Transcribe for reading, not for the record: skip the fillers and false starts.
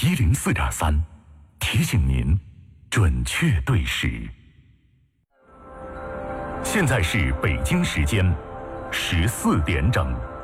104.3，提醒您准确对时。现在是北京时间14点整。